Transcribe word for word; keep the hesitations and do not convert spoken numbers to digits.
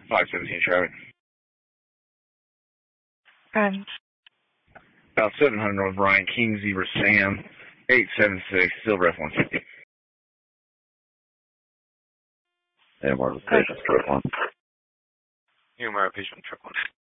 five seventeen traffic. Um, About seven hundred North Ryan, King Zebra Sam, eight seven six, Silver F one fifty. And more patient truck one. Humor patient truck one.